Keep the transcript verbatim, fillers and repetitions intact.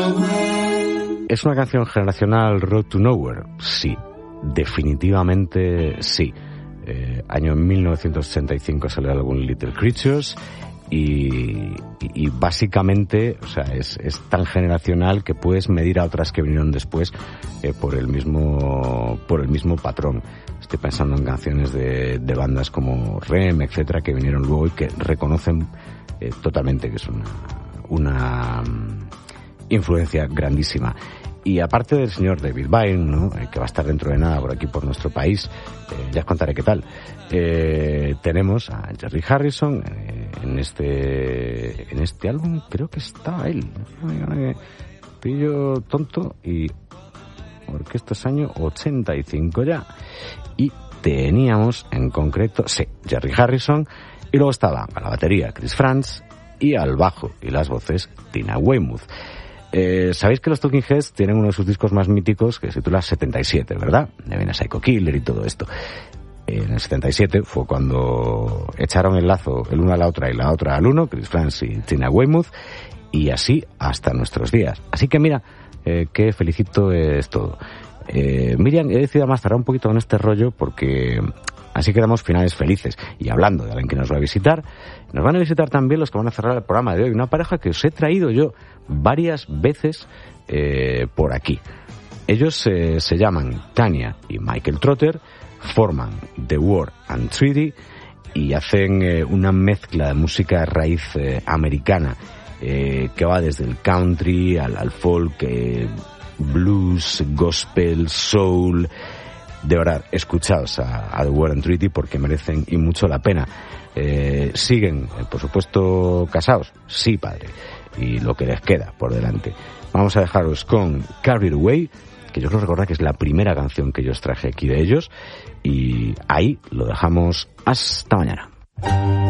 ¿Es una canción generacional Road to Nowhere? Sí, definitivamente sí. Eh, año mil novecientos ochenta y cinco salió algún Little Creatures y, y, y básicamente, o sea, es, es tan generacional que puedes medir a otras que vinieron después eh, por el mismo por el mismo patrón. Estoy pensando en canciones de, de bandas como R E M, etcétera, que vinieron luego y que reconocen eh, totalmente que es una, una um, influencia grandísima. Y aparte del señor David Byrne, ¿no?, eh, que va a estar dentro de nada por aquí por nuestro país, eh, ya os contaré qué tal, eh, tenemos a Jerry Harrison eh, en este en este álbum, creo que está él, pillo tonto, y porque esto es año ochenta y cinco ya, y teníamos en concreto, sí, Jerry Harrison, y luego estaba a la batería Chris Frantz y al bajo y las voces Tina Weymouth. Eh, Sabéis que los Talking Heads tienen uno de sus discos más míticos que se titula setenta y siete, ¿verdad? De Vena Psycho Killer y todo esto. En el setenta y siete fue cuando echaron el lazo el uno a la otra y la otra al uno, Chris Frantz y Tina Weymouth, y así hasta nuestros días. Así que mira, eh, qué felicito es todo. Eh, Miriam, he decidido más tardar un poquito en este rollo porque así quedamos finales felices. Y hablando de alguien que nos va a visitar, nos van a visitar también los que van a cerrar el programa de hoy. Una pareja que os he traído yo varias veces eh, por aquí. Ellos eh, se llaman Tanya y Michael Trotter, forman The War and Treaty y hacen eh, una mezcla de música raíz eh, americana eh, que va desde el country al, al folk, eh, blues, gospel, soul. De verdad, escuchaos a, a The War and Treaty porque merecen y mucho la pena. Eh, siguen, eh, por supuesto, casados, sí, padre, y lo que les queda por delante. Vamos a dejaros con Carried Away, que yo creo recordar que es la primera canción que yo os traje aquí de ellos, y ahí lo dejamos. Hasta mañana.